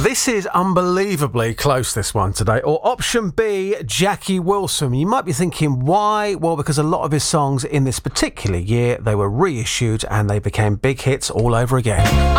This is unbelievably close, this one today. Or option B, Jackie Wilson. You might be thinking, why? Well, because a lot of his songs in this particular year, they were reissued and they became big hits all over again.